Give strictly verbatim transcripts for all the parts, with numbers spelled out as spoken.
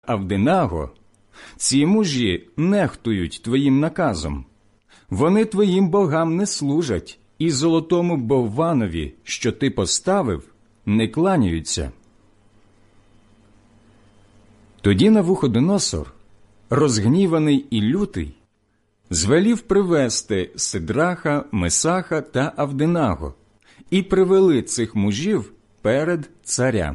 Авденаго, ці мужі нехтують твоїм наказом. Вони твоїм богам не служать, і золотому бовванові, що ти поставив, не кланяються». Тоді Навуходоносор, розгніваний і лютий, звелів привести Сидраха, Месаха та Авденаго і привели цих мужів перед царя.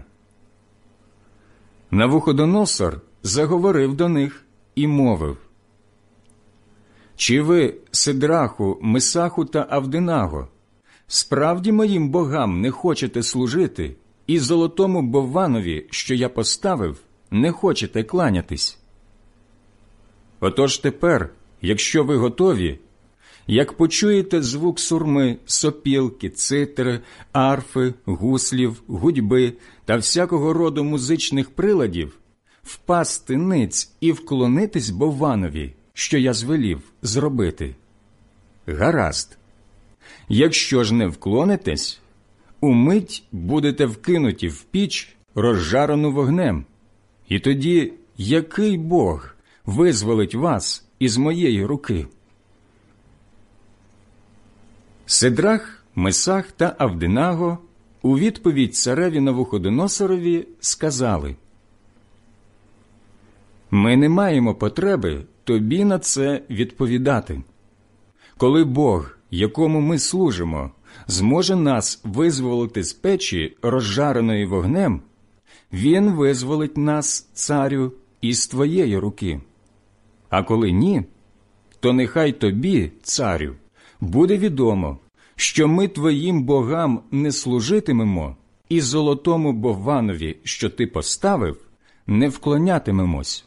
Навуходоносор заговорив до них і мовив: «Чи ви, Сидраху, Месаху та Авденаго, справді моїм богам не хочете служити, і золотому бовванові, що я поставив, не хочете кланятись? Отож тепер, якщо ви готові, як почуєте звук сурми, сопілки, цитри, арфи, гуслів, гудьби та всякого роду музичних приладів, впасти ниць і вклонитись бовванові, що я звелів зробити. Гаразд. Якщо ж не вклонитесь, умить будете вкинуті в піч, розжарену вогнем. І тоді який Бог визволить вас із моєї руки?» Сидрах, Месах та Авденаго у відповідь цареві Навуходоносорові сказали: «Ми не маємо потреби тобі на це відповідати. Коли Бог, якому ми служимо, зможе нас визволити з печі, розжареної вогнем, Він визволить нас, царю, із твоєї руки. А коли ні, то нехай тобі, царю, буде відомо, що ми твоїм богам не служитимемо, і золотому бовванові, що ти поставив, не вклонятимемось».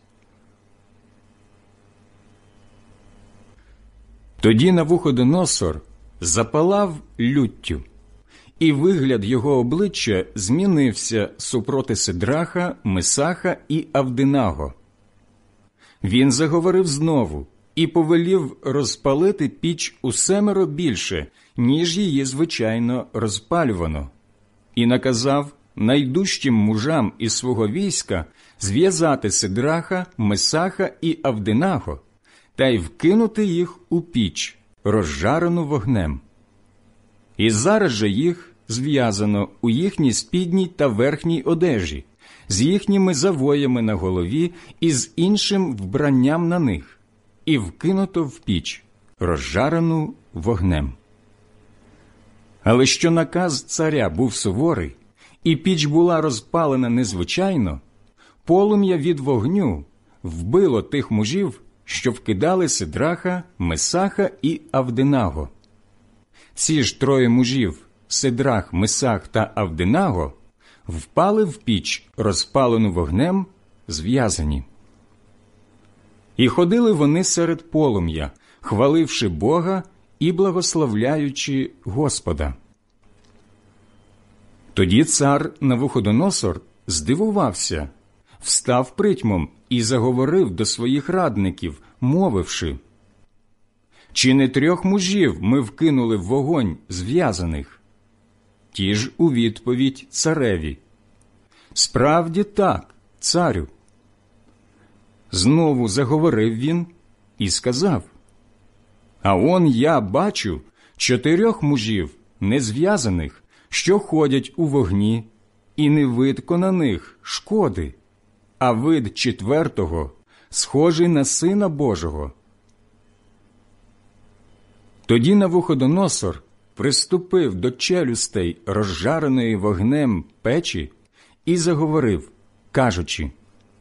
Тоді Навуходоносор запалав люттю, і вигляд його обличчя змінився супроти Сидраха, Месаха і Авденаго. Він заговорив знову і повелів розпалити піч усемеро більше, ніж її, звичайно, розпалювано, і наказав найдужчим мужам із свого війська зв'язати Сидраха, Месаха і Авденаго та й вкинути їх у піч, розжарену вогнем. І зараз же їх зв'язано у їхній спідній та верхній одежі, з їхніми завоями на голові і з іншим вбранням на них, і вкинуто в піч, розжарену вогнем. Але що наказ царя був суворий, і піч була розпалена незвичайно, полум'я від вогню вбило тих мужів, що вкидали Сидраха, Месаха і Авденаго. Ці ж троє мужів, Сидрах, Месах та Авденаго, впали в піч, розпалену вогнем, зв'язані. І ходили вони серед полум'я, хваливши Бога і благословляючи Господа. Тоді цар Навуходоносор здивувався, встав притьмом і заговорив до своїх радників, мовивши: «Чи не трьох мужів ми вкинули в вогонь зв'язаних?» Ті ж у відповідь цареві: «Справді так, царю». Знову заговорив він і сказав: «А он я бачу чотирьох мужів незв'язаних, що ходять у вогні, і не видко на них шкоди, а вид четвертого схожий на Сина Божого». Тоді Навуходоносор приступив до челюстей розжареної вогнем печі і заговорив, кажучи: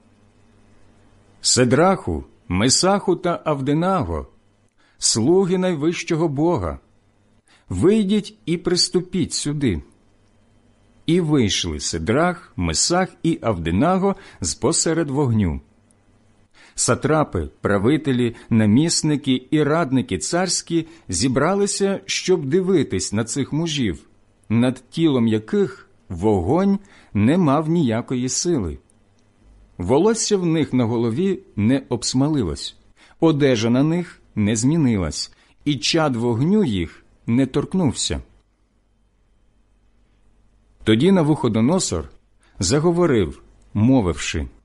«Сидраху, Месаху та Авденаго, слуги найвищого Бога, вийдіть і приступіть сюди». І вийшли Сидрах, Месах і Авденаго з-посеред вогню. Сатрапи, правителі, намісники і радники царські зібралися, щоб дивитись на цих мужів, над тілом яких вогонь не мав ніякої сили. Волосся в них на голові не обсмалилось, одежа на них не змінилась, і чад вогню їх не торкнувся. Тоді Навуходоносор заговорив, мовивши: